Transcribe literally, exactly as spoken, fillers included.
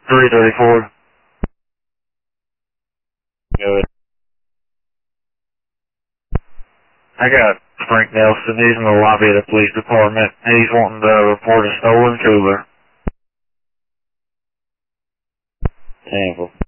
three thirty-four. Good. I got Frank Nelson. He's in the lobby of the police department. He's wanting to report a stolen cooler. Tampa.